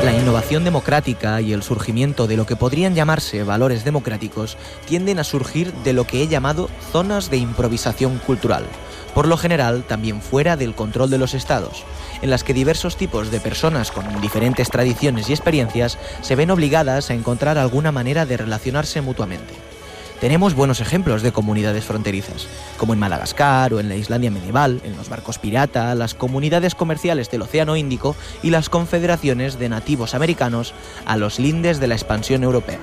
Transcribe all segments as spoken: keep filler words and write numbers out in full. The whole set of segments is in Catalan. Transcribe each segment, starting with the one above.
La innovación democrática y el surgimiento de lo que podrían llamarse valores democráticos tienden a surgir de lo que he llamado zonas de improvisación cultural, por lo general también fuera del control de los estados, en las que diversos tipos de personas con diferentes tradiciones y experiencias se ven obligadas a encontrar alguna manera de relacionarse mutuamente. Tenemos buenos ejemplos de comunidades fronterizas, como en Madagascar o en la Islandia medieval, en los barcos pirata, las comunidades comerciales del Océano Índico y las confederaciones de nativos americanos a los lindes de la expansión europea.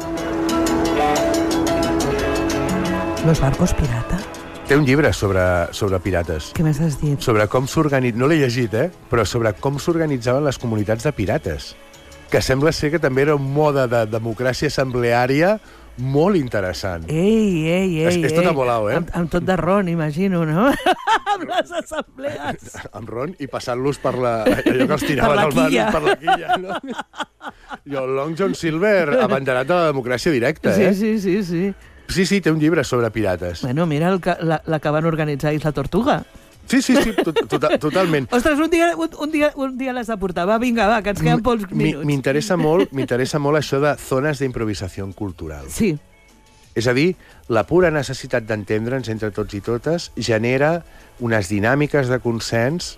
¿Los barcos pirata? Té un llibre sobre, sobre pirates. Què m'has dit? Sobre com s'organitzaven... No l'he llegit, eh? Però sobre com s'organitzaven les comunitats de pirates. Que sembla ser que també era un mode de democràcia assembleària molt interessant. Ei, ei, ei. És, és tot amolau, eh? Amb, amb tot de ron, imagino, no? Amb les assemblees. Amb ron i passant-los per la... allò que els tiraven al mar, per la quilla, no? I el Long John Silver, abanderat de la democràcia directa, eh? Sí, sí, sí, sí. Sí, sí, té un llibre sobre pirates. Bueno, mira el que, la, la que van organitzar Isla Tortuga. Sí, sí, sí, to to totalment. Ostres, un dia, un, un dia, un dia l'has de portar. Va, vinga, va, que ens queden pocs minuts. M'interessa molt, m'interessa molt això de zones d'improvisació cultural. Sí. És a dir, la pura necessitat d'entendre'ns entre tots i totes genera unes dinàmiques de consens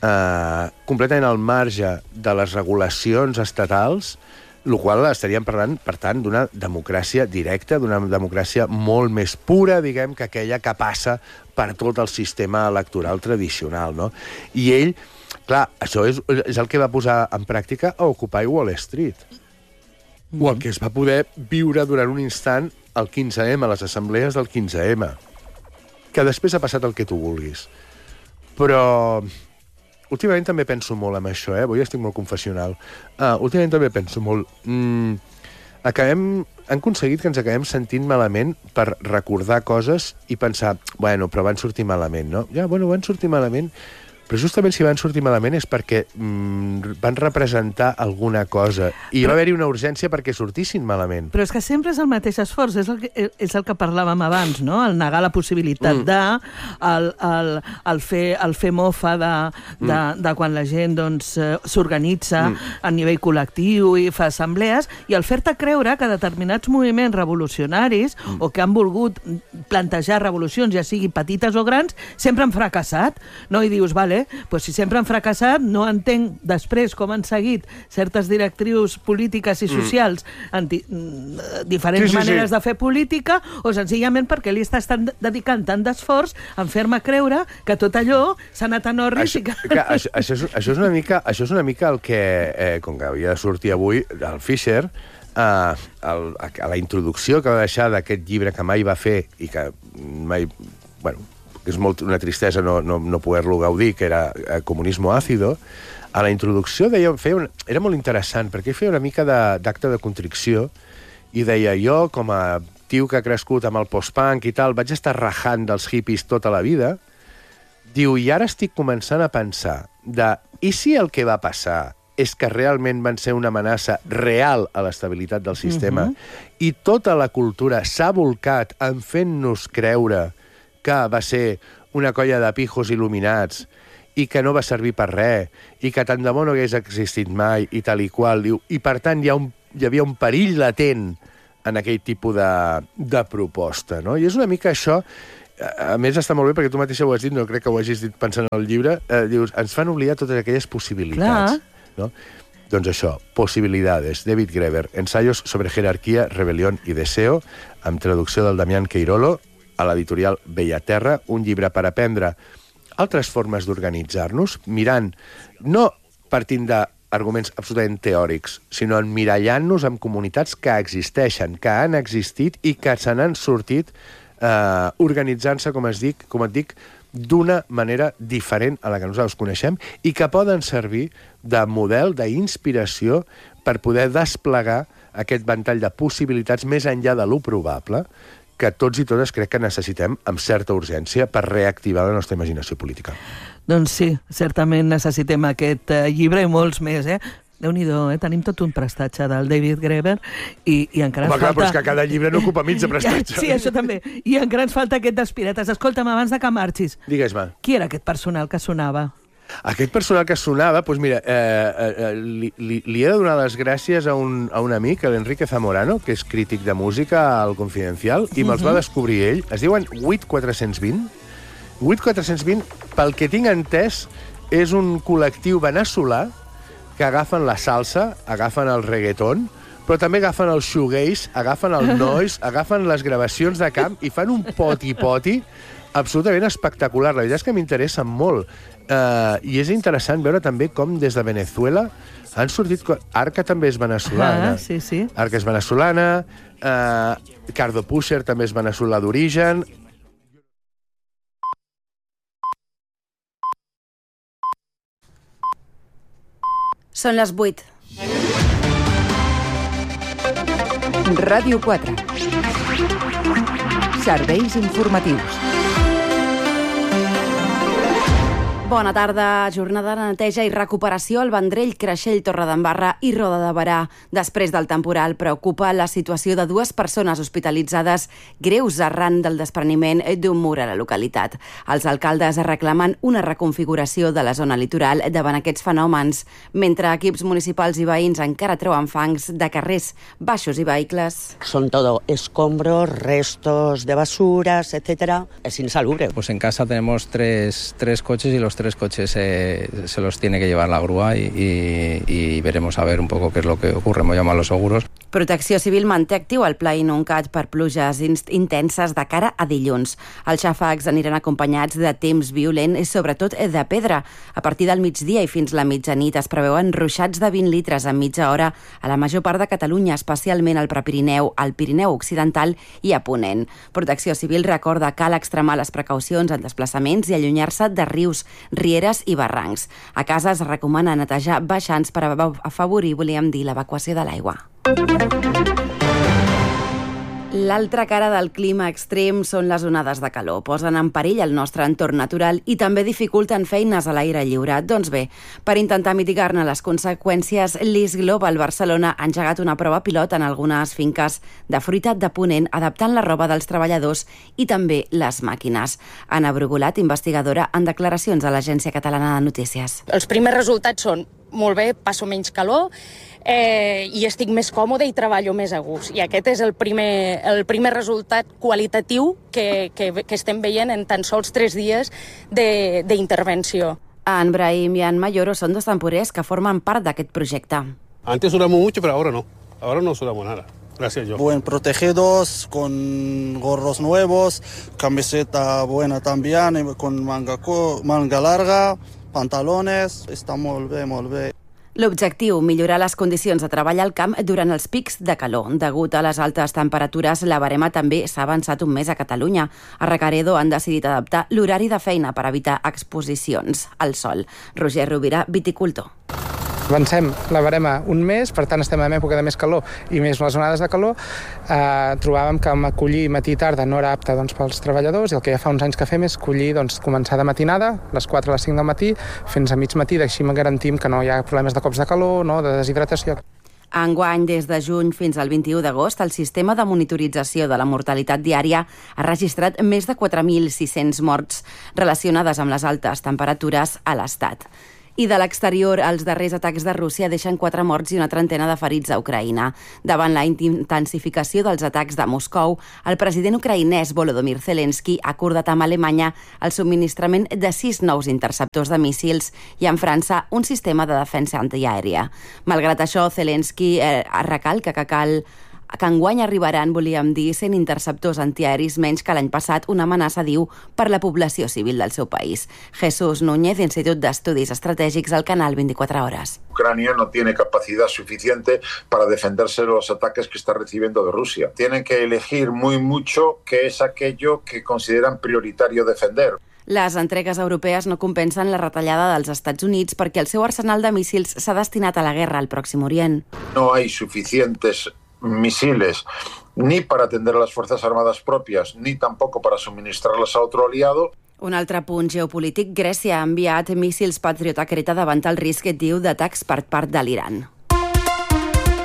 eh, completament al marge de les regulacions estatals, el qual estaríem parlant, per tant, d'una democràcia directa, d'una democràcia molt més pura, diguem, que aquella que passa per tot el sistema electoral tradicional, no? I ell, clar, això és, és el que va posar en pràctica a Occupy Wall Street. Mm-hmm. O el que es va poder viure durant un instant al quinze ema, a les assemblees del quinze ema. Que després ha passat el que tu vulguis. Però... últimament també penso molt en això, eh? Avui estic molt confessional. Uh, últimament també penso molt... Mm, acabem... Han aconseguit que ens acabem sentint malament per recordar coses i pensar, bueno, però van sortir malament, no? Ja, bueno, van sortir malament, però justament si van sortir malament és perquè mm, van representar alguna cosa i però... va haver-hi una urgència perquè sortissin malament. Però és que sempre és el mateix esforç, és el que, és el que parlàvem abans, no? El negar la possibilitat mm. de, el, el, el, fer, el fer mofa de, de, mm. de quan la gent doncs, s'organitza mm. a nivell col·lectiu i fa assemblees, i el fer-te creure que determinats moviments revolucionaris mm. o que han volgut plantejar revolucions, ja sigui petites o grans, sempre han fracassat, no? I dius, vale, pues si sempre han fracassat, no entenc després com han seguit certes directrius polítiques i socials, mm. anti, diferents sí, sí, maneres sí. de fer política, o senzillament perquè li estàs dedicant tant d'esforç en fer-me creure que tot allò s'ha anat a Norris. Això, i que... que, això, això, és, això, és una mica, això és una mica el que, eh, com que havia de sortir avui, el Fisher, eh, el, a la introducció que va deixar d'aquest llibre que mai va fer i que mai... Bueno, que és molt una tristesa no, no, no poder-lo gaudir, que era eh, Comunismo Ácido, a la introducció deia, feia un, era molt interessant, perquè feia una mica d'acte de, de contricció, i deia, jo, com a tio que ha crescut amb el post-punk i tal, vaig estar rajant dels hippies tota la vida, diu, i ara estic començant a pensar de, i si el que va passar és que realment van ser una amenaça real a l'estabilitat del sistema, uh-huh. i tota la cultura s'ha volcat en fent-nos creure que va ser una colla de pijos il·luminats i que no va servir per res, i que tant de bo no hagués existit mai, i tal i qual. Diu, i per tant hi, ha un, hi havia un perill latent en aquell tipus de, de proposta, no? I és una mica això, a més està molt bé perquè tu mateixa ho has dit, no crec que ho hagis dit pensant en el llibre, eh, dius, ens fan oblidar totes aquelles possibilitats. Clar. No? Doncs això, Posibilidades, David Graeber, ensayos sobre jerarquía, rebelión y deseo, amb traducció del Damián Queirolo, a l'editorial Bellaterra, un llibre per aprendre altres formes d'organitzar-nos, mirant, no partint d'arguments absolutament teòrics, sinó emmirallant-nos en comunitats que existeixen, que han existit i que se n'han sortit eh, organitzant-se, com, es dic, com et dic, d'una manera diferent a la que nosaltres coneixem i que poden servir de model, d'inspiració per poder desplegar aquest ventall de possibilitats més enllà de lo probable que tots i totes crec que necessitem amb certa urgència per reactivar la nostra imaginació política. Doncs sí, certament necessitem aquest uh, llibre i molts més, eh? Déu-n'hi-do, eh? Tenim tot un prestatge del David Graeber i, i encara Home, ens clar, falta... però és que cada llibre no ocupa mig de prestatge. Sí, això també. I encara ens falta aquest dels pirates. Escolta'm, abans de que marxis, Digues-me. qui era aquest personal que sonava? Aquest personal que sonava, doncs mira, eh, eh, li, li, li he de donar les gràcies a un, a un amic, l'Enrique Zamorano, que és crític de música al Confidencial, i me'ls va descobrir ell. Es diuen vuit quatre-cents vint. vuit quatre-cents vint, pel que tinc entès, és un col·lectiu veneçolà que agafen la salsa, agafen el reggaeton, però també agafen el shoegaze, agafen el noise, agafen les gravacions de camp i fan un poti-poti absolutament espectacular. La veritat és que m'interessa molt. Uh, I és interessant veure també com des de Venezuela han sortit... Arca també és veneçolana. Ah, sí, sí. Arca és veneçolana, uh, Cardo Pusher també és veneçolà d'origen. Són les vuit. Ràdio quatre. Serveis informatius. Bona tarda. Jornada de neteja i recuperació al Vendrell, Creixell, Torredembarra i Roda de Berà. Després del temporal preocupa la situació de dues persones hospitalitzades greus arran del despreniment d'un mur a la localitat. Els alcaldes reclamen una reconfiguració de la zona litoral davant aquests fenòmens, mentre equips municipals i veïns encara treuen fangs de carrers baixos i vehicles. Son todo escombros, restos de basuras, etcétera. Es insalubre. Pues en casa tenemos tres, tres coches y los tres coches eh, se los tiene que llevar la grúa y, y, y veremos a ver un poco qué es lo que ocurre. Hemos llamado a los seguros. Protecció Civil manté actiu el pla inuncat per pluges intenses de cara a dilluns. Els xàfecs aniran acompanyats de temps violent i sobretot de pedra. A partir del migdia i fins la mitjanit es preveuen ruixats de vint litres en mitja hora a la major part de Catalunya, especialment al Prepirineu, al Pirineu Occidental i a Ponent. Protecció Civil recorda que cal extremar les precaucions en desplaçaments i allunyar-se de rius, rieres i barrancs. A casa es recomana netejar baixants per afavorir, volíem dir, l'evacuació de l'aigua. L'altra cara del clima extrem són les onades de calor. Posen en perill el nostre entorn natural i també dificulten feines a l'aire lliure. Doncs bé, per intentar mitigar-ne les conseqüències, l'I S Global Barcelona ha engegat una prova pilot en algunes finques de fruita de Ponent, adaptant la roba dels treballadors i també les màquines. Anna Brugulat, investigadora, en declaracions a l'Agència Catalana de Notícies. Els primers resultats són molt bé, passo menys calor, Eh, i estic més còmode i treballo més a gust. I aquest és el primer, el primer resultat qualitatiu que, que, que estem veient en tan sols tres dies d'intervenció. En Brahim i en Mayoro són dos temporers que formen part d'aquest projecte. Antes sudamos mucho, pero ahora no. Ahora no sudamos nada. Gracias, yo. Buen protegidos, con gorros nuevos, camiseta buena también, con manga, manga larga, pantalones. Està molt bé, molt bé. L'objectiu, millorar les condicions de treball al camp durant els pics de calor. Degut a les altes temperatures, la barema també s'ha avançat un mes a Catalunya. A Recaredo han decidit adaptar l'horari de feina per evitar exposicions al sol. Roger Rovira, viticultor. Avancem la barema un mes, per tant estem en època de més calor i més les onades de calor. Eh, trobàvem que acollir matí i tarda no era apte doncs, pels treballadors i el que ja fa uns anys que fem és collir, doncs, començar de matinada, a les quatre a les cinc del matí, fins a mig matí, així garantim que no hi ha problemes de cops de calor, no, de deshidratació. Enguany, des de juny fins al vint-i-u d'agost, el sistema de monitorització de la mortalitat diària ha registrat més de quatre mil sis-cents morts relacionades amb les altes temperatures a l'Estat. I de l'exterior, els darrers atacs de Rússia deixen quatre morts i una trentena de ferits a Ucraïna. Davant la intensificació dels atacs de Moscou, el president ucraïnès Volodymyr Zelensky ha acordat amb Alemanya el subministrament de sis nous interceptors de míssils i en França un sistema de defensa antiaèria. Malgrat això, Zelensky eh, recalca que cal que enguany arribaran, volíem dir, cent interceptors antiaeris menys que l'any passat, una amenaça, diu, per la població civil del seu país. Jesús Núñez, Institut d'Estudis Estratègics, al Canal veinticuatro horas. Ucrania no tiene capacidad suficiente para defenderse de los ataques que está recibiendo de Rusia. Tienen que elegir muy mucho qué es aquello que consideran prioritario defender. Les entregues europees no compensen la retallada dels Estats Units perquè el seu arsenal de míssils s'ha destinat a la guerra al Pròxim Orient. No hay suficientes misiles ni para atender a las Fuerzas Armadas propias, ni tampoco para suministrarlas a otro aliado. Un altre punt geopolític, Grècia ha enviat míssils Patriot a Creta davant el risc, diu, d'atacs per part de l'Iran.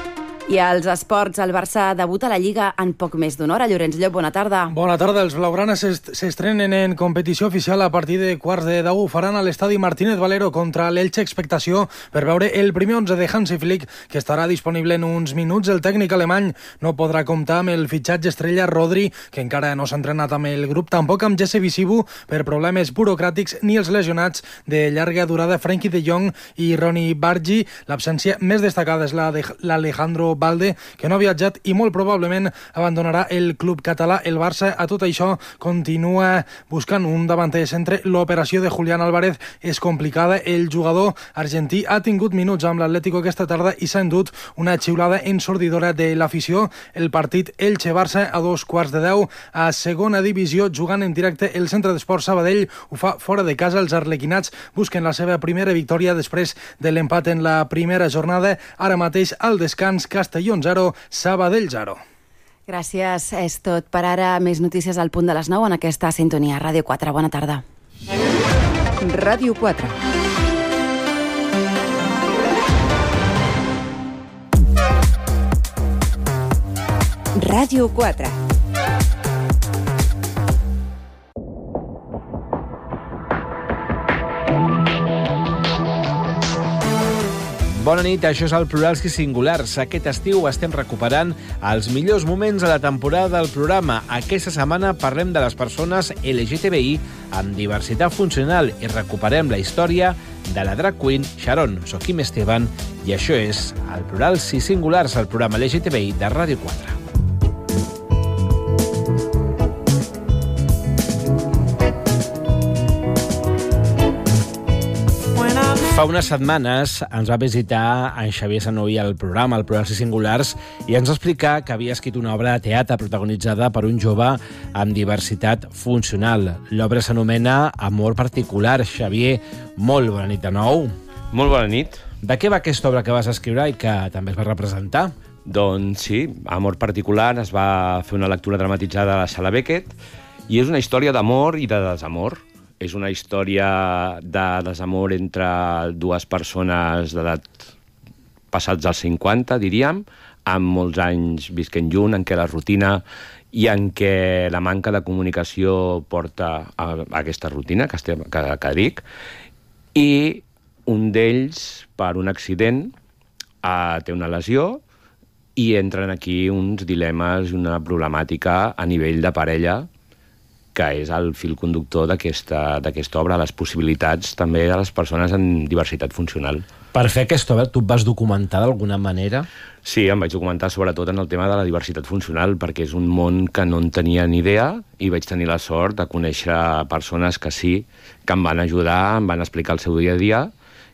I als esports, el Barça debuta a la Lliga en poc més d'una hora. Llorenç Llop, bona tarda. Bona tarda. Els blaugranes s'estrenen en competició oficial a partir de quarts de deu. Ho faran a l'estadi Martínez Valero contra l'Elche. Expectació per veure el primer onze de Hansi Flick, que estarà disponible en uns minuts. El tècnic alemany no podrà comptar amb el fitxatge estrella Rodri, que encara no s'ha entrenat amb el grup, tampoc amb Jesse Visibu per problemes burocràtics, ni els lesionats de llarga durada Frenkie de Jong i Ronny Bargi. L'absència més destacada és la de l'Alejandro Valde, que no ha viatjat i molt probablement abandonarà el club català. El Barça, a tot això, continua buscant un davanter centre. L'operació de Julián Álvarez és complicada. El jugador argentí ha tingut minuts amb l'Atlético aquesta tarda i s'ha endut una xiulada ensordidora de l'afició. El partit Elche-Barça a dos quarts de deu a segona divisió, jugant en directe el Centre d'Esport Sabadell. Ho fa fora de casa. Els arlequinats busquen la seva primera victòria després de l'empat en la primera jornada. Ara mateix al descans, Castellón zero, Sabadell zero. Gràcies, és tot per ara. Més notícies al punt de les nou en aquesta sintonia. Ràdio quatre, bona tarda. Ràdio quatre. Ràdio quatre. Bona nit, això és el Plurals i Singulars. Aquest estiu estem recuperant els millors moments de la temporada del programa. Aquesta setmana parlem de les persones L G T B I amb diversitat funcional i recuperem la història de la drag queen Sharon. Soc Quim Esteban i això és el Plurals i Singulars, el programa L G T B I de Ràdio quatre. Fa unes setmanes ens va visitar en Xavier Sanoí al programa, al Plurals i Singulars, i ens va explicar que havia escrit una obra de teatre protagonitzada per un jove amb diversitat funcional. L'obra s'anomena Amor particular. Xavier, molt bona nit de nou. Molt bona nit. De què va aquesta obra que vas escriure i que també es va representar? Doncs sí, Amor particular es va fer una lectura dramatitzada a la Sala Beckett i és una història d'amor i de desamor. És una història de desamor entre dues persones d'edat passats als cinquanta, diríem, amb molts anys visquent junt, en què la rutina i en què la manca de comunicació porta a aquesta rutina que, estem, que, que dic, i un d'ells, per un accident, eh, té una lesió i entren aquí uns dilemes i una problemàtica a nivell de parella, que és el fil conductor d'aquesta d'aquesta obra, les possibilitats també de les persones amb diversitat funcional. Per fer aquesta obra, tu et vas documentar d'alguna manera? Sí, em vaig documentar sobretot en el tema de la diversitat funcional, perquè és un món que no en tenia ni idea i vaig tenir la sort de conèixer persones que sí, que em van ajudar, em van explicar el seu dia a dia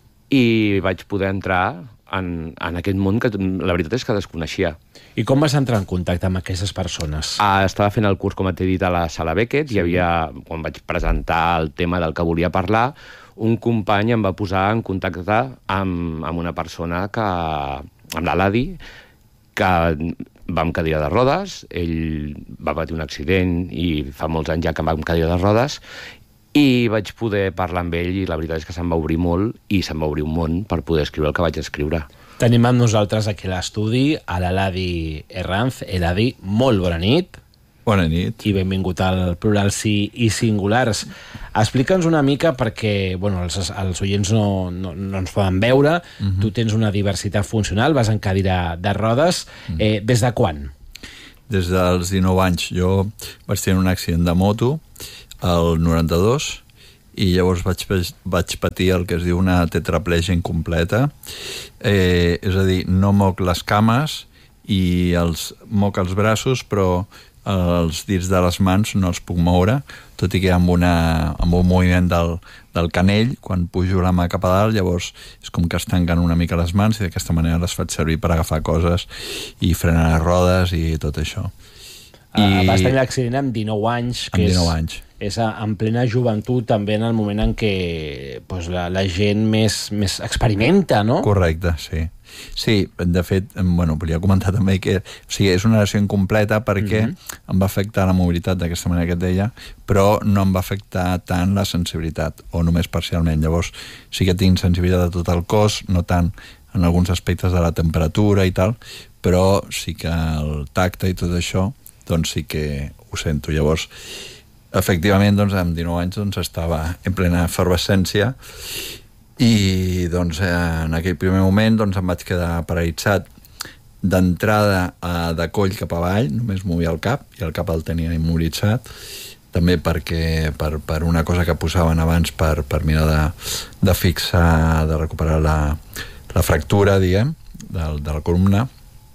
i vaig poder entrar en, en aquest món que la veritat és que desconeixia. I com vas entrar en contacte amb aquestes persones? Ah, estava fent el curs, com t'he dit, a la Sala Beckett. Sí. Hi havia, quan vaig presentar el tema del que volia parlar, un company em va posar en contacte amb, amb una persona que, amb l'Aladi, que va amb cadira de rodes. Ell va patir un accident i fa molts anys ja que va amb cadira de rodes, i vaig poder parlar amb ell i la veritat és que se'm va obrir molt i se'm va obrir un món per poder escriure el que vaig escriure. Tenim amb nosaltres aquí a l'estudi a l'Eladi Herranz. Eladi, molt bona nit. Bona nit. I benvingut al Plurals i, i Singulars. Explica'ns una mica, perquè bueno, els, els oients no, no, no ens poden veure. Uh-huh. Tu tens una diversitat funcional, vas en cadira de rodes. Uh-huh. Eh, des de quan? Des dels dinou anys. Jo vaig tenir un accident de moto al noranta-dos i llavors vaig, vaig patir el que es diu una tetraplegia incompleta. Eh, és a dir, no moc les cames i els moc els braços, però els dits de les mans no els puc moure, tot i que amb, una, amb un moviment del, del canell, quan pujo la mà cap a dalt, llavors és com que es tanquen una mica les mans i d'aquesta manera les faig servir per agafar coses i frenar les rodes i tot això. I... Vas tenir l'accident amb dinou anys, que amb dinou anys. És, és en plena joventut, també en el moment en què pues, la, la gent més, més experimenta, no? Correcte, sí. Sí, de fet, bueno, volia comentar també que o sigui, és una lesió incompleta perquè mm-hmm. em va afectar la mobilitat d'aquesta manera que et deia, però no em va afectar tant la sensibilitat, o només parcialment. Llavors sí que tinc sensibilitat a tot el cos, no tant en alguns aspectes de la temperatura i tal, però sí que el tacte i tot això, doncs sí que ho sento. Llavors, efectivament, doncs, amb dinou anys doncs, estava en plena efervescència i doncs, en aquell primer moment doncs, em vaig quedar paralitzat d'entrada a, de coll cap avall, només movia el cap i el cap el tenia immoritzat, també perquè per, per una cosa que posaven abans per, per mirar de, de fixar, de recuperar la, la fractura, diguem, de, de la columna.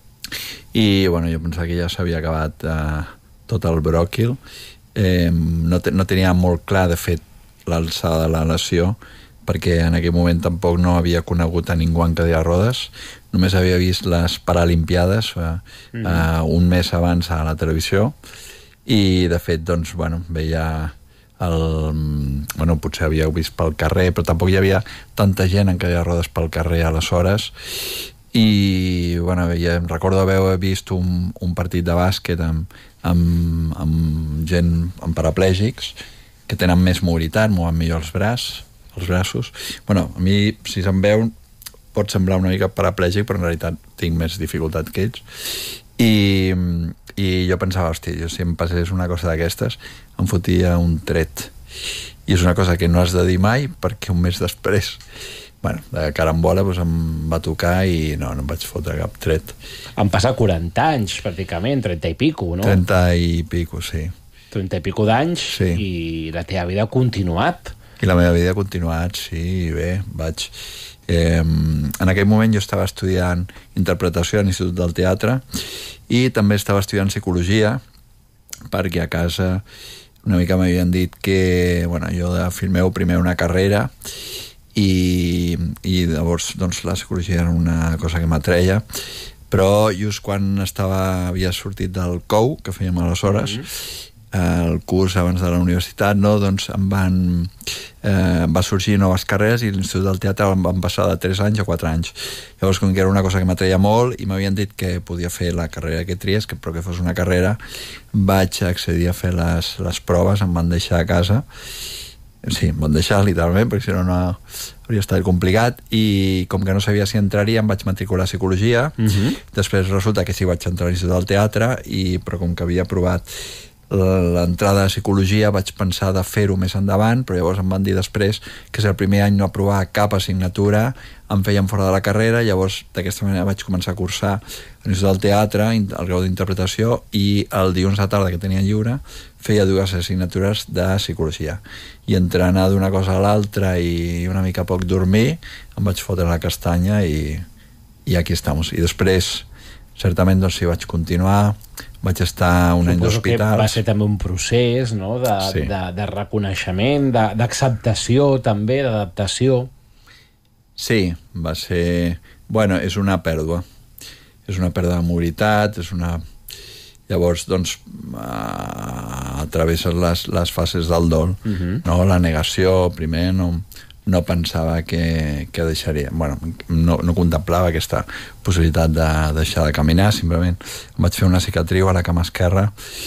I bueno, jo pensava que ja s'havia acabat eh, tot el bròquil. Eh, no, te, no tenia molt clar, de fet, l'alçada de la lesió, perquè en aquell moment tampoc no havia conegut a ningú en cadira de rodes, només havia vist les Paralimpiades eh, mm-hmm. eh, un mes abans a la televisió, i de fet, doncs, bueno, veia el... Bueno, potser havíeu vist pel carrer, però tampoc hi havia tanta gent en cadira de rodes pel carrer aleshores, i bueno, ja em recordo haver vist un, un partit de bàsquet amb, amb, amb gent amb paraplègics que tenen més mobilitat, mouen millor els braços, els braços. Bueno, a mi, si se'm veu, pot semblar una mica paraplègic, però en realitat tinc més dificultat que ells. I, i jo pensava, hòstia, jo si em passés una cosa d'aquestes, em fotia un tret. I és una cosa que no has de dir mai, perquè un mes després, bueno, de carambola doncs em va tocar i no, no em vaig fotre cap tret. Han passat quaranta anys, pràcticament, trenta i pico, no? trenta i pico, sí. trenta i pico d'anys, sí. I la teva vida ha continuat. I la meva vida ha continuat, sí, bé, vaig... Eh, en aquell moment jo estava estudiant interpretació a l'Institut del Teatre i també estava estudiant psicologia, perquè a casa una mica m'havien dit que, bueno, jo de fill meu primer una carrera i, i llavors doncs, la psicologia era una cosa que m'atreia, però just quan estava, havia sortit del C O U, que fèiem aleshores, mm-hmm. el curs abans de la universitat, no? Doncs em van, eh, va sorgir noves carreres i l'Institut del Teatre em van passar de tres anys a quatre anys. Llavors, com que era una cosa que m'atreia molt i m'havien dit que podia fer la carrera que triés, que, però que fos una carrera, vaig accedir a fer les, les proves, em van deixar a casa. Sí, em van deixar literalment, perquè si no, no hauria estat complicat, i com que no sabia si entraria em vaig matricular a psicologia. Uh-huh. Després resulta que sí, vaig entrar a l'Institut del Teatre, i, però com que havia provat l'entrada a psicologia vaig pensar de fer-ho més endavant, però llavors em van dir després que si el primer any no aprovava cap assignatura em feien fora de la carrera. Llavors d'aquesta manera vaig començar a cursar a l'Institut del Teatre el grau d'interpretació, i el dilluns a tarda que tenia lliure feia dues assignatures de psicologia, i entre anar d'una cosa a l'altra i una mica poc dormir em vaig fotre la castanya i, i aquí estem. I després certament doncs sí, vaig continuar, vaig estar un any d'hospital. Va ser també un procés, no? de, sí. de, de reconeixement, de, d'acceptació també, d'adaptació. Sí, va ser... Bueno, és una pèrdua. És una pèrdua de mobilitat, és una... Llavors, doncs, uh, travesses les, les fases del dol, uh-huh. no? La negació, primer, no... no pensava que, que deixaria... Bueno, no, no contemplava aquesta possibilitat de deixar de caminar, simplement em vaig fer una cicatriu a la cama esquerra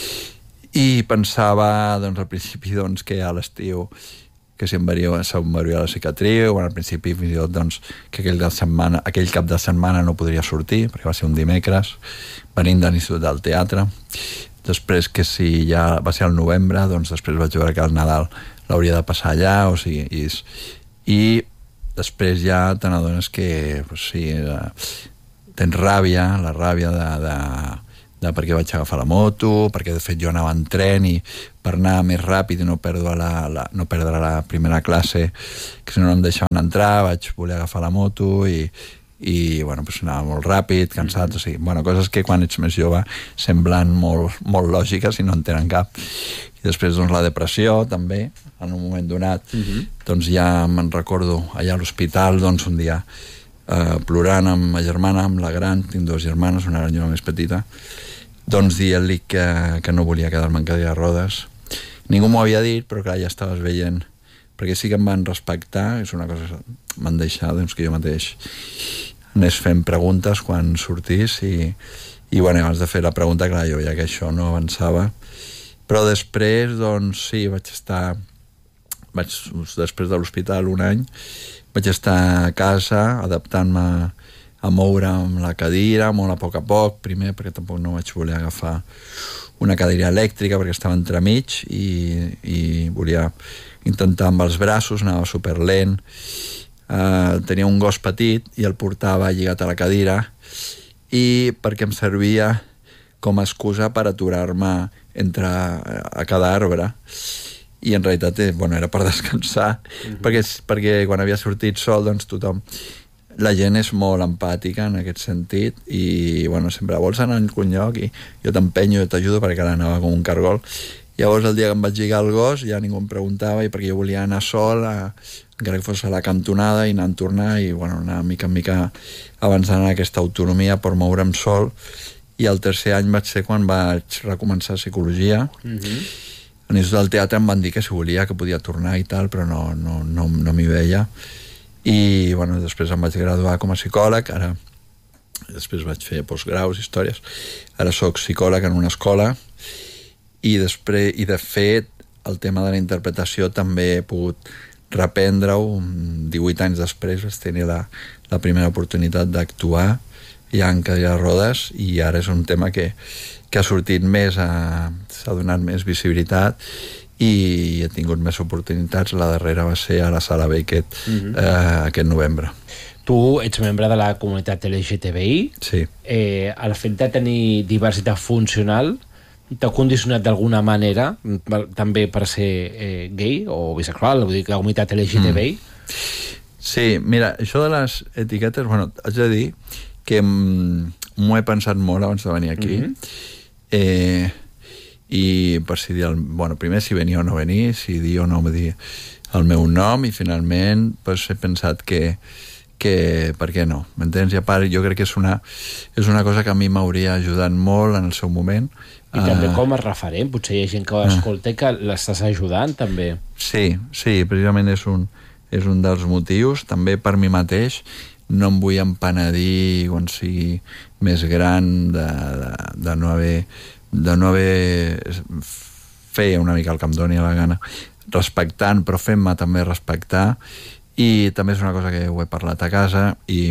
i pensava, doncs, al principi, doncs, que a l'estiu que se'm varia, se'm varia la cicatriu, al principi, fins i tot, doncs, que aquell, de setmana, aquell cap de setmana no podria sortir, perquè va ser un dimecres, venint de l'Institut del Teatre. Després, que si ja va ser al novembre, doncs després vaig veure que el Nadal l'hauria de passar allà, o sigui, i... i després ja te n'adones que pues, sí, tens ràbia, la ràbia de, de, de per què vaig agafar la moto, perquè de fet jo anava en tren i per anar més ràpid i no perdre la, la, no perdre la primera classe, que si no no em deixaven entrar, vaig voler agafar la moto i, i bueno, pues anava molt ràpid, cansat, o sigui, bueno, coses que quan ets més jove semblen molt, molt lògiques i no en tenen cap. I després, doncs, la depressió, també, en un moment donat, uh-huh. doncs ja me'n recordo allà a l'hospital, doncs, un dia eh, plorant amb ma germana, amb la gran, tinc dues germanes, una gran i una més petita, doncs dient-li que, que no volia quedar-me en cadira de rodes. Ningú m'ho havia dit, però clar, ja estaves veient, perquè sí que em van respectar, és una cosa que m'han deixat, doncs, que jo mateix anés fent preguntes quan sortís i, i bueno, abans de fer la pregunta, clar, jo veia que això no avançava. Però després, doncs, sí, vaig estar... Vaig, després de l'hospital un any, vaig estar a casa adaptant-me a moure amb la cadira, molt a poc a poc, primer perquè tampoc no vaig voler agafar una cadira elèctrica perquè estava entremig i, i volia intentar amb els braços, anava superlent. Uh, tenia un gos petit i el portava lligat a la cadira i perquè em servia com a excusa per aturar-me entre a cada arbre i en realitat bueno, era per descansar uh-huh. perquè, perquè quan havia sortit sol doncs tothom, la gent és molt empàtica en aquest sentit i bueno, sempre vols anar a algun lloc i jo t'empenyo, jo t'ajudo perquè ara anava com un cargol. Llavors el dia que em vaig lligar el gos ja ningú em preguntava i perquè jo volia anar sol a, encara que fos a la cantonada i anar a tornar i bueno, anar mica en mica avançant en aquesta autonomia per moure'm sol i el tercer any vaig ser quan vaig recomençar psicologia. Uh-huh. A l'Institut del Teatre em van dir que si volia que podia tornar i tal, però no, no, no, no m'hi veia i bueno, després em vaig graduar com a psicòleg, ara després vaig fer postgraus, històries, ara soc psicòleg en una escola i després, i de fet el tema de la interpretació també he pogut reprendre-ho divuit anys després vaig tenir la, la primera oportunitat d'actuar ja en cadira de rodes i ara és un tema que, que ha sortit més a, s'ha donat més visibilitat i he tingut més oportunitats. La darrera va ser a la Sala Beckett uh-huh. eh, aquest novembre. Tu ets membre de la comunitat L G T B I. Sí. Eh, el fet de tenir diversitat funcional t'ha condicionat d'alguna manera també per ser eh, gay o bisexual, vull dir que la comunitat L G T B I? Mm. Sí, mira, això de les etiquetes, bueno, haig de dir que m'ho he pensat molt abans de venir aquí. Mm-hmm. Eh, i per si dir, el, bueno, primer si venir o no venir, si dir o no dir el meu nom i finalment pues, he pensat que que, per què no? M'entens? I a part, jo crec que és una, és una cosa que a mi m'hauria ajudat molt en el seu moment. I uh, també com a referent, potser hi ha gent que ho escolta i que l'estàs ajudant, també. Sí, sí, precisament és un, és un dels motius. També per mi mateix no em vull empenedir quan sigui més gran de, de, de no haver de no haver fer una mica el que em doni la gana, respectant, però fent-me també respectar. I també és una cosa que ho he parlat a casa i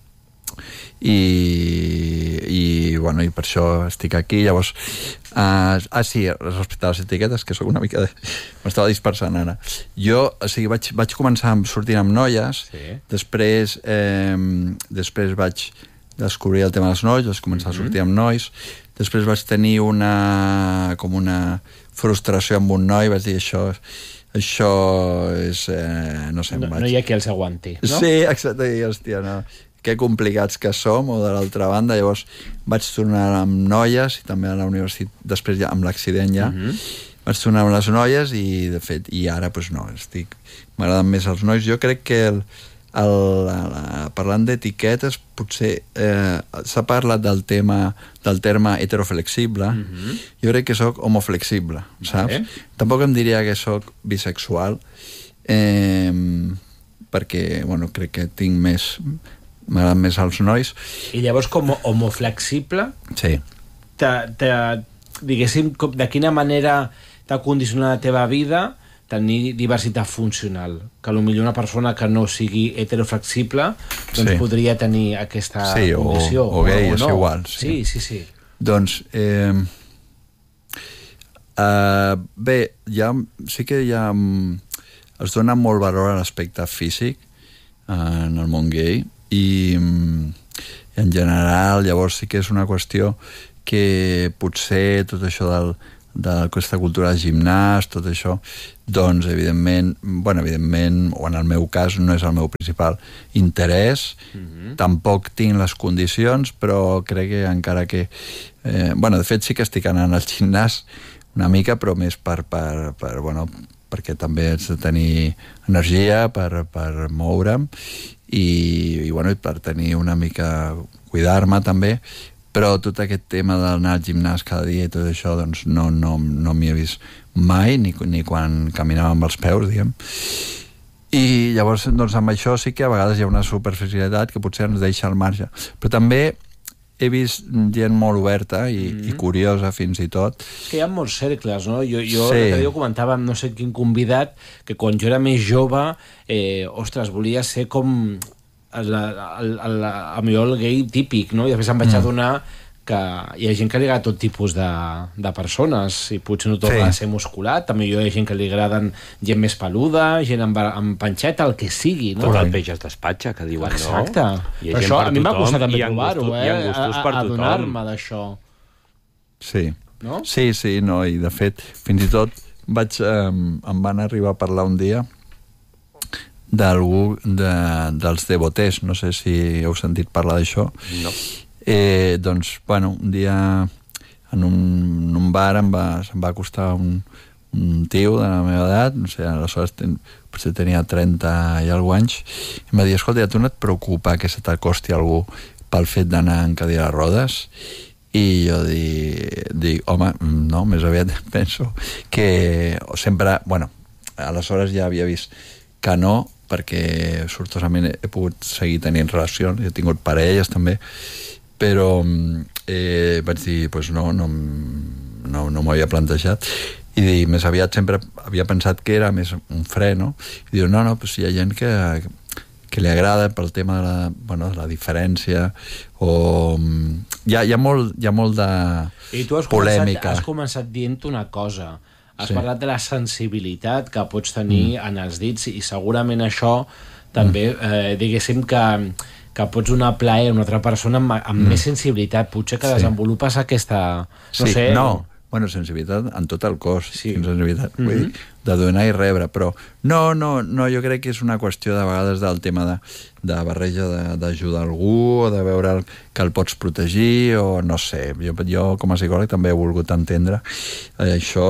i, i, bueno, i per això estic aquí. Llavors uh, ah sí, respecte a les etiquetes, que sóc una mica de... m'estava dispersant ara. Jo, o sigui, vaig, vaig començar sortint amb noies, sí. després eh, després vaig descobrir el tema dels nois, vaig començar mm-hmm. a sortir amb nois, després vaig tenir una com una frustració amb un noi, vaig dir això això és... Eh, no sé, no, vaig... no hi ha qui els aguanti, no? Sí, exacte, i hòstia, no. Que complicats que som, o de l'altra banda. Llavors vaig tornar amb noies i també a la universitat, després ja amb l'accident ja, uh-huh. vaig tornar amb les noies i de fet, i ara pues no, estic m'agraden més els nois. Jo crec que el, el, el, parlant d'etiquetes potser eh, s'ha parlat del tema del terme heteroflexible. Uh-huh. Jo crec que sóc homoflexible, saps? Okay. Tampoc em diria que sóc bisexual eh, perquè, bueno, crec que tinc més m'agraden més els nois. I llavors com a homoflexible sí. t'ha, t'ha, diguéssim, de quina manera t'ha condicionat la teva vida tenir diversitat funcional? Que potser una persona que no sigui heteroflexible doncs sí. podria tenir aquesta sí, condició. O, o gay, o no. és igual. Sí, sí, sí. sí. Doncs, eh, uh, bé, ja, sí que ja es dona molt valor a l'aspecte físic uh, en el món gay i en general llavors sí que és una qüestió que potser tot això del, d'aquesta cultura de gimnàs, tot això, doncs evidentment, bueno, evidentment, o en el meu cas no és el meu principal interès, mm-hmm. tampoc tinc les condicions, però crec que encara que eh, bueno, de fet sí que estic anant al gimnàs una mica, però més per, per, per bueno, perquè també haig de tenir energia per, per moure'm i, i bueno, per tenir una mica cuidar-me també, però tot aquest tema d'anar al gimnàs cada dia i tot això doncs no, no, no m'hi he vist mai, ni, ni quan caminava amb els peus, diguem. I llavors doncs amb això sí que a vegades hi ha una superficialitat que potser ens deixa al marge, però també he vist gent molt oberta i, mm-hmm. i curiosa fins i tot. Que hi ha molts cercles, no? Jo, jo sí. l'altre dia comentava amb no sé quin convidat que quan jo era més jove, eh, ostres, volia ser com el, el, el, el millor el gay típic, no? I després em vaig mm. adonar que hi ha gent que li agrada tot tipus de, de persones i potser no tot sí. ha de ser musculat, també hi ha gent que li agraden gent més peluda, gent amb, amb panxeta, el que sigui, no? Tot el peix es despatxa, que diuen, exacte. no? Exacte. Això a mi m'ha costat també trobar-ho, eh? Hi ha gustos per tothom. Adonar-me d'això. Sí. No? Sí, sí, no, i de fet, fins i tot vaig, eh, em van arribar a parlar un dia d'algú de, dels devotés, no sé si heu sentit parlar d'això. No. Eh, doncs, bueno, un dia en un, en un bar em va, em va acostar un, un tio de la meva edat, no sé, aleshores ten, potser tenia trenta i alguns anys, i em va dir, escolta, tu no et preocupa que se t'acosti algú pel fet d'anar en cadira de rodes? I jo dic, dic, home, no, més aviat penso que sempre, bueno, aleshores ja havia vist que no, perquè sortosament he pogut seguir tenint relacions, he tingut parelles també, però eh, vaig dir, pues no, no, no, no m'ho havia plantejat, i dir, més aviat sempre havia pensat que era més un fre, no? I diu, no, no, pues hi ha gent que, que li agrada pel tema de la, bueno, de la diferència, o hi ha, hi ha, molt, hi ha molt de I tu has polèmica. Començat, has començat dient una cosa, has sí. parlat de la sensibilitat que pots tenir mm. en els dits, i segurament això també, mm. eh, diguéssim que que pots donar plaer a una altra persona amb, amb mm. més sensibilitat, potser que sí. desenvolupes aquesta... No sí, sé... no, bueno, sensibilitat en tot el cos, sí. sensibilitat, mm-hmm. vull dir, de donar i rebre, però no, no, no, jo crec que és una qüestió de vegades del tema de, de barreja d'ajudar algú, o de veure el, que el pots protegir, o no sé, jo, jo com a psicòleg també he volgut entendre eh, això,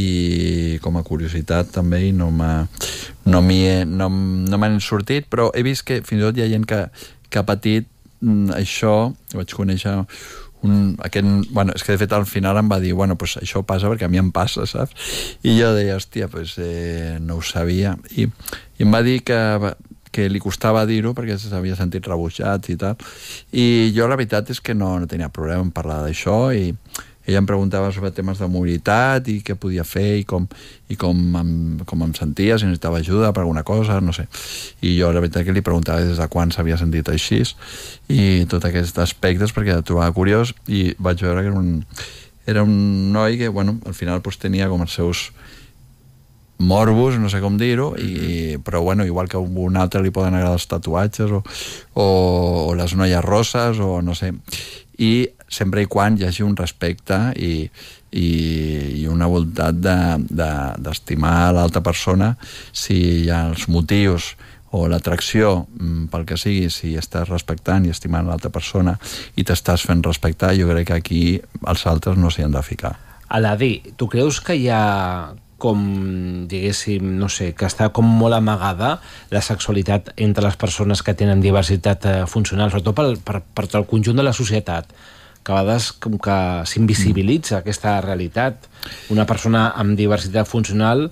i com a curiositat també, i no m'ha no m'hi he, no, no m'han sortit, però he vist que fins i tot hi ha gent que que ha patit mm, això, vaig conèixer un, aquest, bueno, és que de fet al final em va dir, bueno, pues això passa perquè a mi em passa, saps? I jo deia, hòstia, pues eh, no ho sabia, i, i em va dir que, que li costava dir-ho perquè s'havia sentit rebutjat i tal, i jo la veritat és que no, no tenia problema en parlar d'això, i ella em preguntava sobre temes de mobilitat i què podia fer i com, i com, em, com em sentia, si necessitava ajuda per alguna cosa, no sé. I jo la veritat que li preguntava des de quan s'havia sentit així i tots aquests aspectes perquè el trobava curiós, i vaig veure que era un, era un noi que, bueno, al final pues, tenia com els seus morbos, no sé com dir-ho, i, però bueno, igual que a un altre li poden agradar els tatuatges o, o, o les noies roses o no sé, i sempre i quan hi hagi un respecte i, i, i una voluntat d'estimar de, de, l'altra persona, si hi ha els motius o l'atracció pel que sigui, si estàs respectant i estimant l'altra persona i t'estàs fent respectar, jo crec que aquí els altres no s'hi han de ficar. Aladí, tu creus que hi ha com, diguéssim, no sé, que està com molt amagada la sexualitat entre les persones que tenen diversitat funcional, sobretot per, per, per tot el conjunt de la societat, que a vegades com que s'invisibilitza mm. aquesta realitat? Una persona amb diversitat funcional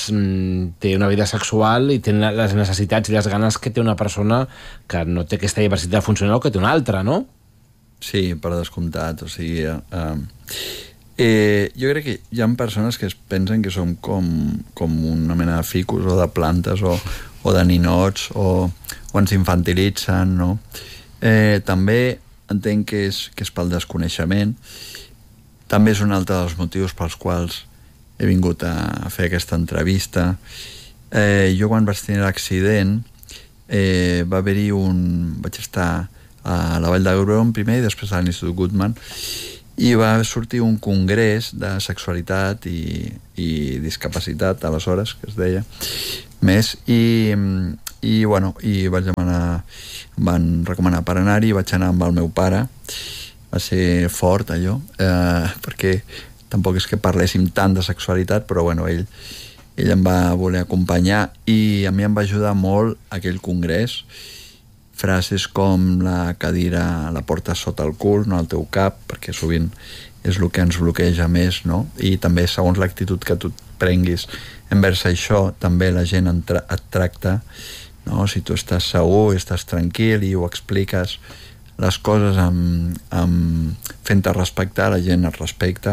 té una vida sexual i té les necessitats i les ganes que té una persona que no té aquesta diversitat funcional o que té una altra, no? Sí, per descomptat, o sigui... Eh, Eh, jo crec que hi ha persones que es pensen que som com, com una mena de ficus o de plantes o, o de ninots o, o ens infantilitzen, no? Eh, també entenc que és, que és pel desconeixement. També és un altre dels motius pels quals he vingut a, a fer aquesta entrevista. Eh, jo quan vaig tenir l'accident eh, va haver-hi un... vaig estar a la Vall d'Hebron primer i després a l'Institut Guttmann, i va sortir un congrés de sexualitat i, i discapacitat, aleshores, que es deia, més, i, i, bueno, i vaig demanar, em van recomanar per anar-hi, vaig anar amb el meu pare, va ser fort allò, eh, perquè tampoc és que parléssim tant de sexualitat, però bueno, ell, ell em va voler acompanyar i a mi em va ajudar molt aquell congrés. Frases com la cadira la portes sota el cul, no al teu cap, perquè sovint és el que ens bloqueja més, no? I també segons l'actitud que tu prenguis envers això, també la gent et tracta, no? Si tu estàs segur, estàs tranquil i ho expliques les coses amb, amb fent-te respectar, la gent et respecta.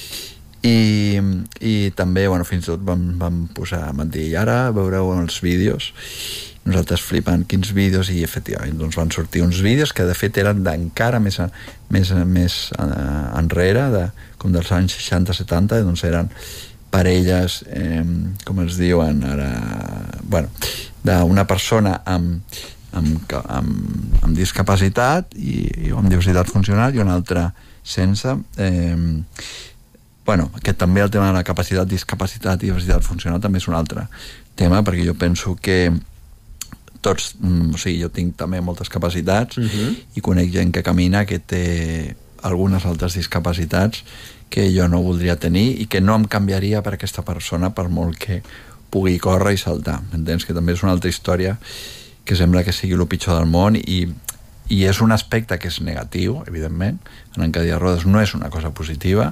I, i també, bueno, fins i tot vam, vam posar, vam dir, i ara veureu els vídeos. nosaltres flipant quins vídeos, i efectivament doncs van sortir uns vídeos que de fet eren d'encara més, més, més uh, enrere, de, com dels anys seixanta setanta, doncs eren parelles, eh, com es diuen ara, bueno, d'una persona amb, amb, amb, amb discapacitat i, i amb diversitat funcional i una altra sense. Eh, bueno, que també el tema de la capacitat, discapacitat i diversitat funcional també és un altre tema, perquè jo penso que tots, o sigui, jo tinc també moltes capacitats uh-huh. i conec gent que camina que té algunes altres discapacitats que jo no voldria tenir i que no em canviaria per aquesta persona per molt que pugui córrer i saltar, entens? Que també és una altra història que sembla que sigui el pitjor del món i, i és un aspecte que és negatiu, evidentment, en cadira de rodes no és una cosa positiva,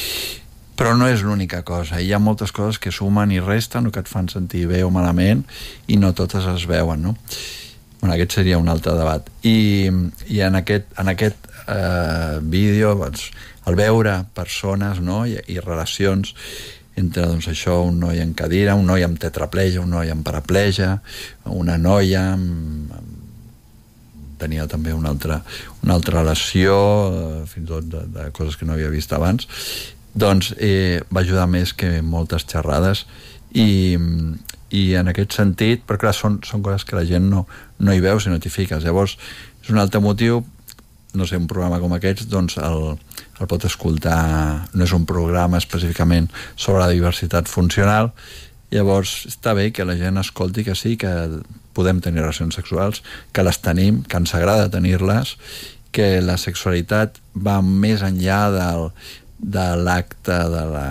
però no és l'única cosa, hi ha moltes coses que sumen i resten o que et fan sentir bé o malament i no totes es veuen, no? Bueno, aquest seria un altre debat. I, i en aquest, en aquest eh, vídeo, doncs, al veure persones, no? I, i relacions entre, doncs, això, un noi en cadira, un noi amb tetraplegia, un noi amb paraplegia, una noia amb, amb tenia també una altra, una altra relació, eh, fins i tot de, de coses que no havia vist abans, doncs eh, va ajudar més que moltes xerrades i, i en aquest sentit, però clar, són, són coses que la gent no, no hi veu si no t'hi fiques. Llavors, és un altre motiu, no sé, un programa com aquest, doncs el, el pot escoltar, no és un programa específicament sobre la diversitat funcional, llavors està bé que la gent escolti que sí, que podem tenir relacions sexuals, que les tenim, que ens agrada tenir-les, que la sexualitat va més enllà del de l'acte de la...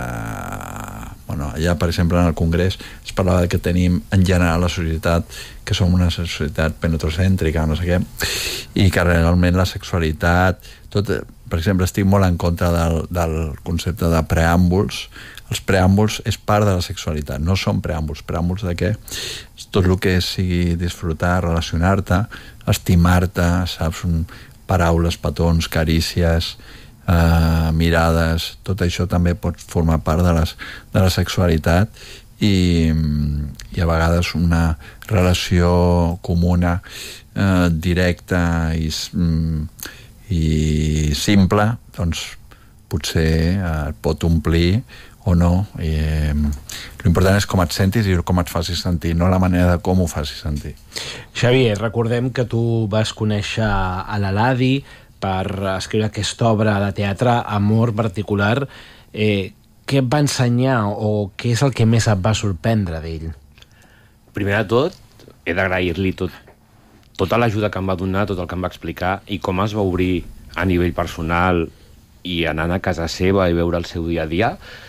Bueno, allà, per exemple, en el Congrés es parlava que tenim en general la societat, que som una societat penetrocèntrica, no sé què, i que realment la sexualitat... Tot, per exemple, estic molt en contra del, del concepte de preàmbuls. Els preàmbuls és part de la sexualitat, no són preàmbuls. Preàmbuls de què? Tot el que sigui disfrutar, relacionar-te, estimar-te, saps? Paraules, petons, carícies... Uh, mirades, tot això també pot formar part de, les, de la sexualitat i, i a vegades una relació comuna, uh, directa i, i simple, doncs potser uh, pot omplir o no. I, eh, l'important és com et sentis i com et facis sentir, no la manera de com ho facis sentir. Xavier, recordem que tu vas conèixer a l'Eladi per escriure aquesta obra de teatre, Amor particular. Eh, què et va ensenyar o què és el que més et va sorprendre d'ell? Primer de tot, he d'agrair-li tot, tota l'ajuda que em va donar, tot el que em va explicar i com es va obrir a nivell personal i anant a casa seva i veure el seu dia a dia.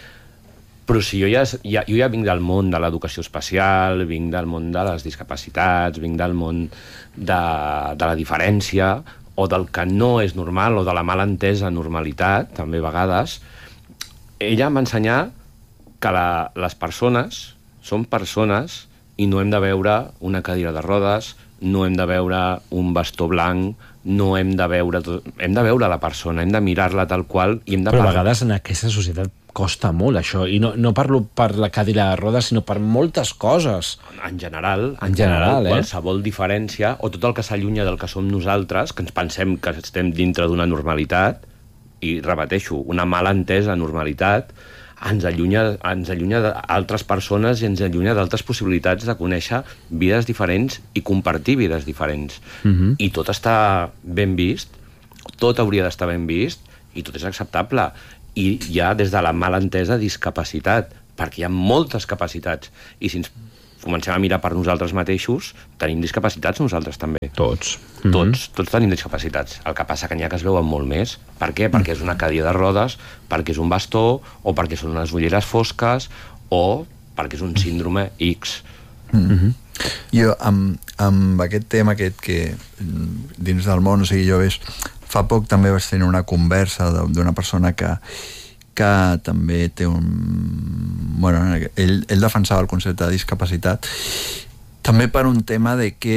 Però si jo ja, ja, jo ja vinc del món de l'educació especial, vinc del món de les discapacitats, vinc del món de, de la diferència, o del que no és normal, o de la malentesa normalitat, també a vegades, ella em va ensenyar que la, les persones són persones i no hem de veure una cadira de rodes, no hem de veure un bastó blanc, no hem de veure... Tot, hem de veure la persona, hem de mirar-la tal qual i hem de... Però a vegades en aquesta societat costa molt això, i no, no parlo per la cadira de rodes, sinó per moltes coses. En general, en, en general, eh? Qualsevol diferència, o tot el que s'allunya del que som nosaltres, que ens pensem que estem dintre d'una normalitat, i repeteixo, una mala entesa normalitat, ens allunya, ens allunya d'altres persones i ens allunya d'altres possibilitats de conèixer vides diferents i compartir vides diferents. Uh-huh. I tot està ben vist, tot hauria d'estar ben vist, i tot és acceptable. I ja des de la malentesa discapacitat, perquè hi ha moltes capacitats, i si ens comencem a mirar per nosaltres mateixos, tenim discapacitats nosaltres també. Tots. Mm-hmm. Tots, tots tenim discapacitats. El que passa que n'hi ha que es veuen molt més. Per què? Mm. Perquè és una cadira de rodes, perquè és un bastó, o perquè són unes ulleres fosques, o perquè és un síndrome X. Mm-hmm. Jo, amb, amb aquest tema aquest que dins del món, o sigui, jo ves... Fa poc també vaig tenir una conversa d'una persona que, que també té un... Bueno, ell, ell defensava el concepte de discapacitat també per un tema de que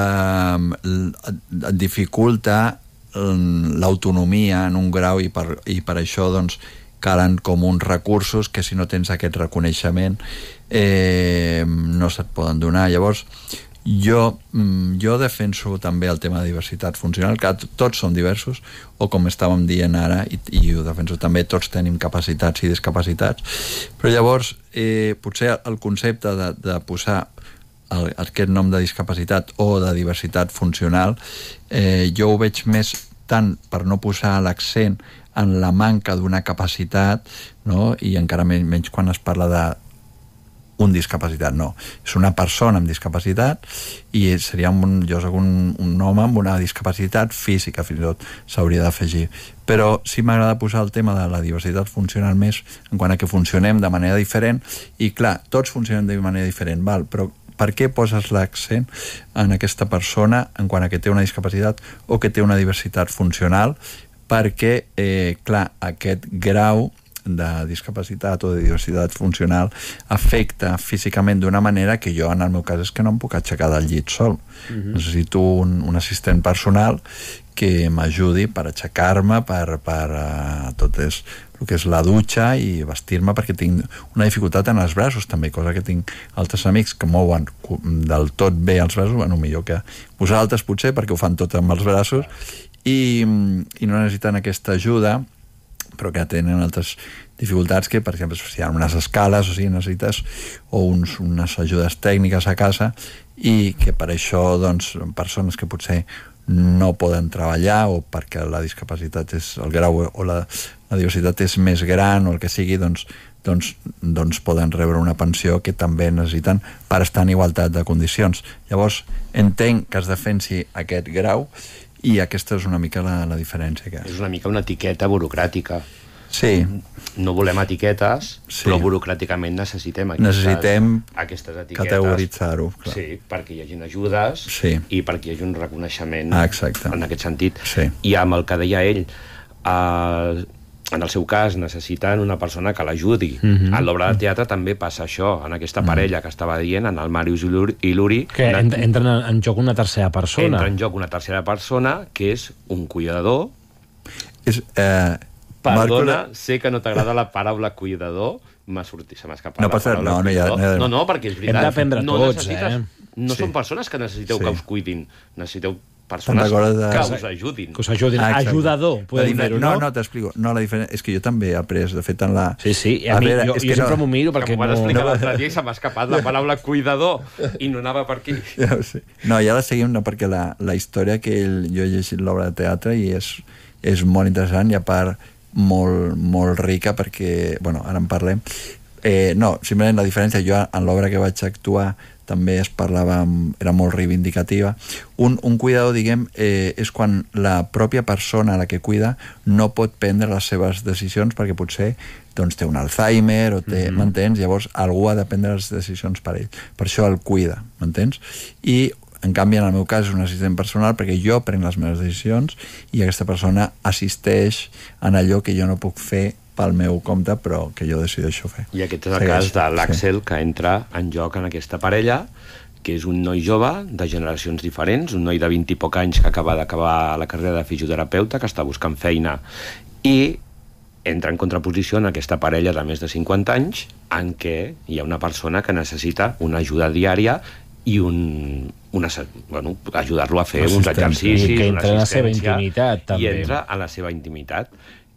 eh, et dificulta l'autonomia en un grau i per, i per això doncs calen com uns recursos que si no tens aquest reconeixement eh, no se't poden donar. Llavors Jo, jo defenso també el tema de diversitat funcional, que tots som diversos, o com estàvem dient ara, i, i ho defenso també, tots tenim capacitats i discapacitats, però llavors eh, potser el concepte de, de posar el, aquest nom de discapacitat o de diversitat funcional, eh, jo ho veig més tant per no posar l'accent en la manca d'una capacitat, no? I encara menys, menys quan es parla de un discapacitat, no. És una persona amb discapacitat i seria un, jo soc un, un home amb una discapacitat física, fins i tot s'hauria d'afegir. Però sí m'agrada posar el tema de la diversitat funcional més en quant a que funcionem de manera diferent i, clar, tots funcionem de manera diferent, val? Però per què poses l'accent en aquesta persona en quant a que té una discapacitat o que té una diversitat funcional? Perquè, eh, clar, aquest grau de discapacitat o de diversitat funcional afecta físicament d'una manera que jo, en el meu cas, és que no em puc aixecar del llit sol. Mm-hmm. Necessito un, un assistent personal que m'ajudi per aixecar-me, per, per uh, tot és, el que és la dutxa i vestir-me, perquè tinc una dificultat en els braços també, cosa que tinc altres amics que mouen del tot bé els braços, bueno, millor que vosaltres potser, perquè ho fan tot amb els braços, i, i no necessiten aquesta ajuda, però que tenen altres dificultats que, per exemple, si hi ha unes escales o sigui, necessites o uns, unes ajudes tècniques a casa i que per això, doncs, persones que potser no poden treballar o perquè la discapacitat és el grau o la, la diversitat és més gran o el que sigui, doncs, doncs, doncs poden rebre una pensió que també necessiten per estar en igualtat de condicions. Llavors, entenc que es defensi aquest grau i aquesta és una mica la, la diferència. Que... És una mica una etiqueta burocràtica. Sí. No volem etiquetes, sí. Però burocràticament necessitem aquestes, necessitem aquestes etiquetes. Categoritzar-ho. Clar. Sí, perquè hi hagi ajudes sí. I perquè hi hagi un reconeixement ah, en aquest sentit. Sí. I amb el que deia ell, eh, en el seu cas necessiten una persona que l'ajudi. Mm-hmm. A l'obra de teatre també passa això, en aquesta parella que estava dient, en el Màrius i l'Uri... Que una... entra en joc una tercera persona. Entra en joc una tercera persona, que és un cuidador. És... Eh... Perdona, Marco... sé que no t'agrada la paraula cuidador, m'ha sortit, se m'ha escapat no la paraula no, no, cuidador. No, no, no, perquè és veritat. Hem d'aprendre no tots, eh? No sí. Són persones que necessiteu sí. Que us cuidin, necessiteu persones de... que us ajudin. Que us ajudin. Ah, ajudador, podem dir-ho, no? No, no, t'explico. No, la diferència és que jo també he après, de fet, en la... Sí, sí, a, a mi, veure, jo, jo sempre m'ho no... miro perquè... Que m'ho van explicar no... l'altre dia i se m'ha escapat la paraula cuidador i no anava per aquí. Ja ho sé. No, ja la seguim, no, perquè la, la història que ell, jo he llegit l'obra de teatre i és, és molt interessant i a part molt, molt rica perquè, bueno, ara en parlem. Eh, no, simplement la diferència, jo en l'obra que vaig actuar també es parlava, era molt reivindicativa. Un, un cuidador, diguem, eh, és quan la pròpia persona a la que cuida no pot prendre les seves decisions perquè potser doncs, té un Alzheimer o té, mm-hmm. m'entens? Llavors algú ha de prendre les decisions per ell. Per això el cuida, m'entens? I en canvi, en el meu cas, és un assistent personal perquè jo prenc les meves decisions i aquesta persona assisteix en allò que jo no puc fer pel meu compte, però que jo decideixo fer. I aquest és el Segueix. cas de l'Àxel, sí. Que entra en joc en aquesta parella, que és un noi jove de generacions diferents, un noi de vint i poc anys que acaba d'acabar la carrera de fisioterapeuta, que està buscant feina, i entra en contraposició en aquesta parella de més de cinquanta anys, en què hi ha una persona que necessita una ajuda diària i un, una, bueno, ajudar-lo a fer uns exercicis, que entra en la seva intimitat també. I entra en la seva intimitat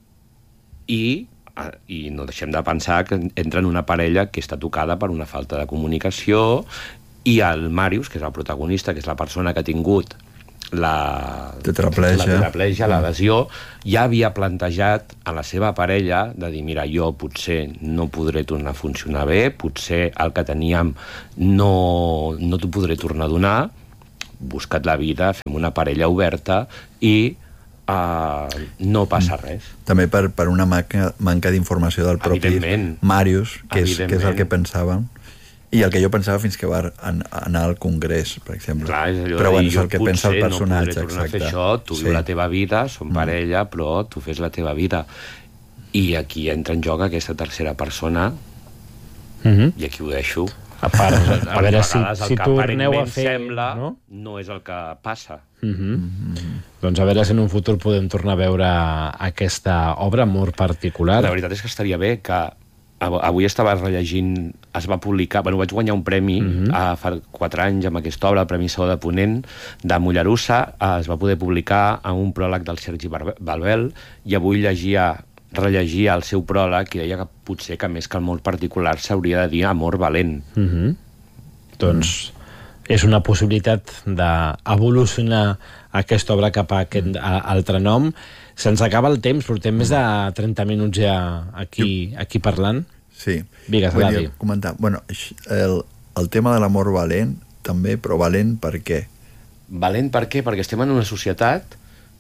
i, i no deixem de pensar que entra en una parella que està tocada per una falta de comunicació i el Màrius, que és el protagonista, que és la persona que ha tingut la tetraplegia, la tetraplegia, la lesió, ja havia plantejat a la seva parella de dir, mira, jo potser no podré tornar a funcionar bé, potser el que teníem no, no t'ho podré tornar a donar, busca't la vida, fem una parella oberta i uh, no passa res. També per, per una manca, manca d'informació del propi Màrius, que és, que és el que pensàvem. I el que jo pensava fins que va anar al Congrés, per exemple. Clar, és allò però bueno, és el que pensa el personatge. No podré tornar a fer això, tu sí. Viu la teva vida, som mm. parella, però tu fes la teva vida. I aquí entra en joc aquesta tercera persona, mm-hmm. i aquí ho deixo. A part, a veure si, si torneu a fer... sembla, no? No és el que passa. Mm-hmm. Mm-hmm. Doncs a veure si en un futur podem tornar a veure aquesta obra molt particular. La veritat és que estaria bé que avui estava rellegint, es va publicar, bueno, vaig guanyar un premi uh-huh. a, fa quatre anys amb aquesta obra, el Premi Sau de Ponent, de Mollerussa, es va poder publicar amb un pròleg del Sergi Balbel, i avui llegia, rellegia el seu pròleg i deia que potser que més que el molt particular s'hauria de dir Amor valent. Uh-huh. Doncs és una possibilitat d'evolucionar aquesta obra cap a aquest altre nom. Se'ns acaba el temps, portem més de trenta minuts ja aquí, aquí parlant. Sí. Digues, Davi. Comentar. Bueno, el, el tema de l'amor valent, també, però valent per què? Valent per què? Perquè estem en una societat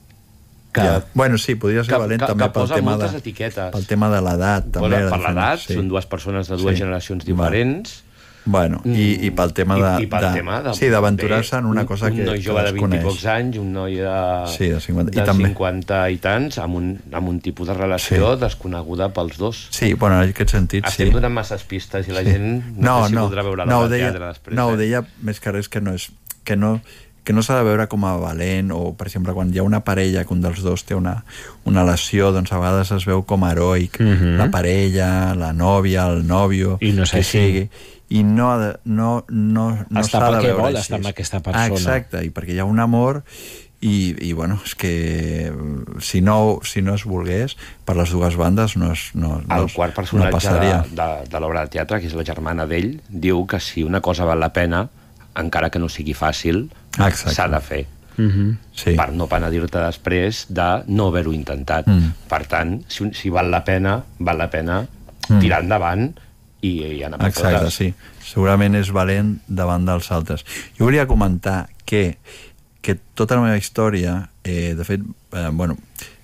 que... Ja. Bueno, sí, podria ser que, valent que, també que pel tema, de, etiquetes. pel tema de l'edat. També, per l'edat, sí. Són dues persones de dues sí. generacions diferents. Bueno, i, i pel tema de... I, i pel de, tema de... Sí, d'aventurar-se en una cosa un, que, un noi jove de vint i coneix. pocs anys, un noi de, sí, de cinquanta, de i també... cinquanta i tants, amb un, amb un tipus de relació sí. desconeguda pels dos. Sí, bueno, en aquest sentit, Estem sí. donant masses pistes i la sí. gent no, no sé si no, voldrà veure no, la deia, teatre després. No, eh? ho deia més que res que no és... Que no, que no s'ha de veure com a valent, o, per exemple, quan hi ha una parella que un dels dos té una, una lesió, doncs a vegades es veu com a heroic, uh-huh. la parella, la nòvia, el nòvio... I no és que així. Sigui. I no, no, no, no s'ha de veure vol així. Està amb aquesta persona. Ah, exacte, i perquè hi ha un amor i, i bueno, és que si no, si no es volgués, per les dues bandes no es no, El no, quart personatge no de, de, de l'obra de teatre, que és la germana d'ell, diu que si una cosa val la pena, encara que no sigui fàcil, s'ha de fer. Uh-huh. Sí. Per no penedir-te després de no haver-ho intentat. Mm. Per tant, si, si val la pena, val la pena mm. tirar endavant i, i anar per Exacte, totes. sí. Segurament és valent davant dels altres. Jo volia comentar que, que tota la meva història, eh, de fet, eh, bueno...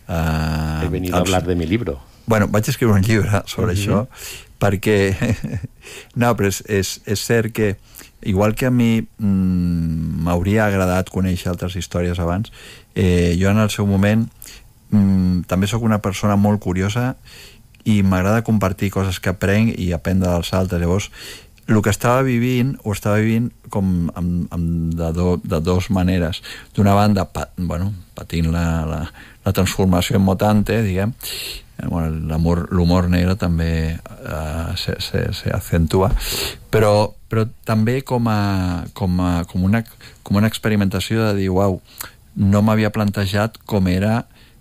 Eh, He venido a hablar de mi libro. Bueno, vaig escriure un llibre sobre uh-huh. això, perquè... no, però és, és, és cert que igual que a mi m'hauria mm, agradat conèixer altres històries abans, eh, jo en el seu moment mm, també sóc una persona molt curiosa i m'agrada compartir coses que aprenc i aprendre dels altres. Llavors, el que estava vivint, ho estava vivint com amb, amb de, do, de dos maneres. D'una banda, pa, bueno, patint la, la, la transformació en mutante, diguem, bueno, l'amor, l'humor negre també uh, se, se, se accentua, però, però també com, a, com, a, com, una, com una experimentació de dir, uau, no m'havia plantejat com era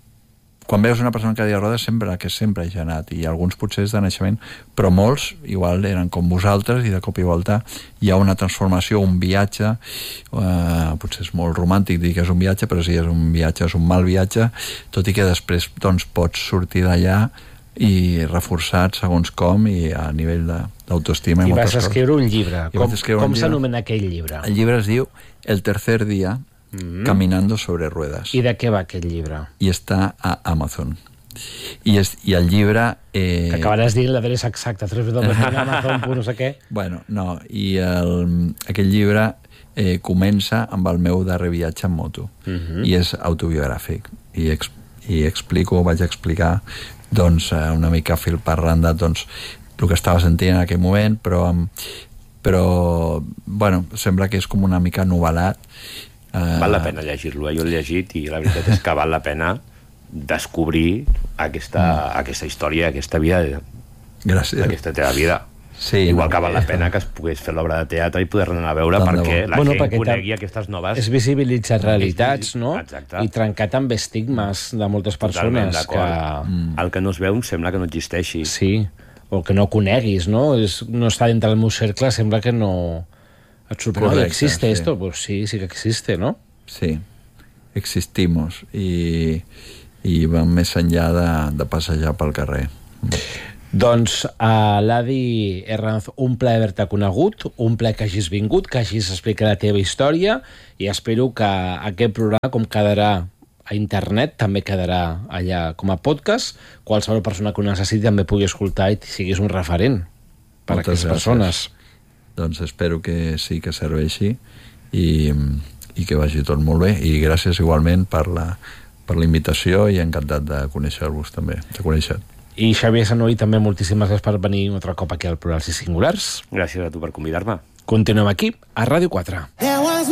quan veus una persona en cadira de rodes sempre, que sempre hi ha anat, i alguns potser és de naixement, però molts igual eren com vosaltres, i de cop i volta hi ha una transformació, un viatge, eh, potser és molt romàntic dir que és un viatge, però si és un viatge és un mal viatge, tot i que després doncs, pots sortir d'allà i reforçat segons com i a nivell d'autoestima. I, I vas escriure un llibre. I com com s'anomena aquell llibre? El llibre es diu El tercer dia, Mm-hmm. Caminando sobre ruedas. I de què va aquest llibre? I està a Amazon. I, és, i el llibre... Eh... Que acabaràs dient l'adreça exacta, tres dobles punt amazon punt no sé què. Bueno, no, i el, aquest llibre eh, comença amb el meu darrer viatge en moto. Mm-hmm. I és autobiogràfic. I, ex, i explico, vaig explicar doncs, una mica fil per randa doncs, el que estava sentint en aquell moment, però, però bueno, sembla que és com una mica novel·lat. Uh... Val la pena llegir-lo, jo l'he llegit i la veritat és que val la pena descobrir aquesta, mm. aquesta història, aquesta vida. Gràcies. Aquesta teva vida. Sí, igual no, que val la pena que es pogués fer l'obra de teatre i poder-ne anar a veure Tant perquè la bueno, gent perquè conegui aquestes noves... És visibilitzar realitats, no? Exacte. I trencar també estigmes de moltes persones. Que... Mm. El que no es veu sembla que no existeixi. Sí, o que no coneguis, no? És, no està dintre del meu cercle, sembla que no... Et sorprèn, Correcte, ¿existe sí. esto? Pues sí, sí que existe, ¿no? Sí, existimos i, i vam més enllà de, de passejar pel carrer. Doncs, uh, Ladi Herranz, un plaer haver-te conegut, un plaer que hagis vingut, que hagis explicat la teva història, i espero que aquest programa, com quedarà a internet, també quedarà allà com a podcast, qualsevol persona que ho necessiti també pugui escoltar i siguis un referent per a aquestes persones. Doncs espero que sí que serveixi i, i que vagi tot molt bé, i gràcies igualment per la, per la invitació i encantat de conèixer-vos també, de conèixer. I Xavier Sanoi, també moltíssimes gràcies per venir un altre cop aquí al Plurals i Singulars. Gràcies a tu per convidar-me. Continuem aquí, a Ràdio quatre.